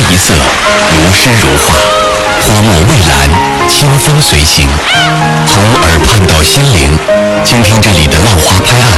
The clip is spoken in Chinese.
一色，如诗如画，花木蔚蓝，清风随行，从耳畔到心灵，倾听这里的浪花拍岸，